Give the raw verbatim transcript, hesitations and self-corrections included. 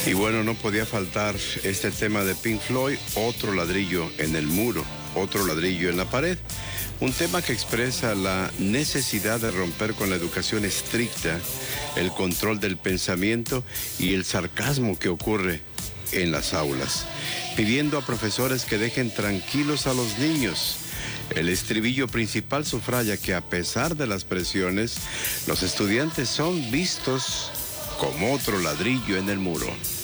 Y bueno, no podía faltar este tema de Pink Floyd, otro ladrillo en el muro, otro ladrillo en la pared. Un tema que expresa la necesidad de romper con la educación estricta, el control del pensamiento y el sarcasmo que ocurre en las aulas, pidiendo a profesores que dejen tranquilos a los niños. El estribillo principal subraya que a pesar de las presiones, los estudiantes son vistos como otro ladrillo en el muro.